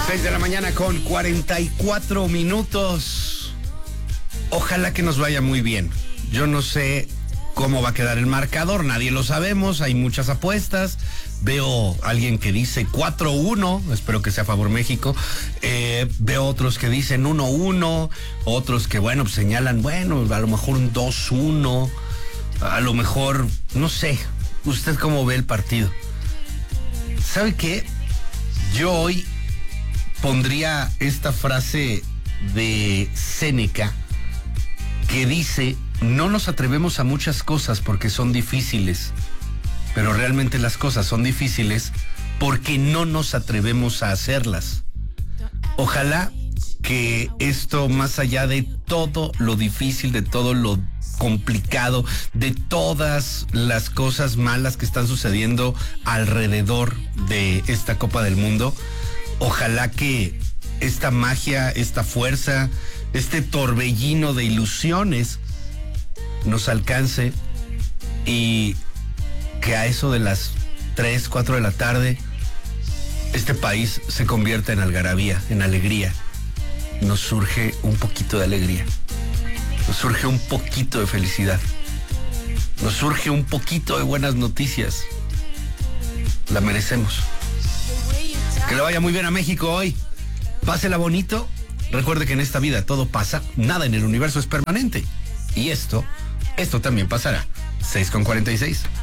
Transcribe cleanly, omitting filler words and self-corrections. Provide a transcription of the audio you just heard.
6 de la mañana con 44 minutos. Ojalá que nos vaya muy bien. Yo no sé cómo va a quedar el marcador, nadie lo sabemos, hay muchas apuestas. Veo a alguien que dice 4-1, espero que sea a favor México. Veo otros que dicen 1-1, otros que, bueno, pues señalan, bueno, a lo mejor un 2-1, a lo mejor, no sé, ¿usted cómo ve el partido? ¿Sabe qué? Yo hoy pondría esta frase de Séneca que dice: no nos atrevemos a muchas cosas porque son difíciles, pero realmente las cosas son difíciles porque no nos atrevemos a hacerlas. Ojalá que esto, más allá de todo lo difícil, de todo lo complicado, de todas las cosas malas que están sucediendo alrededor de esta Copa del Mundo, ojalá que esta magia, esta fuerza, este torbellino de ilusiones nos alcance y que a eso de las 3, 4 de la tarde este país se convierta en algarabía, en alegría. Nos surge un poquito de alegría, nos surge un poquito de felicidad, nos surge un poquito de buenas noticias. La merecemos. Que le vaya muy bien a México hoy. Pásela bonito. Recuerde que en esta vida todo pasa, nada en el universo es permanente. Y esto también pasará. 6:46.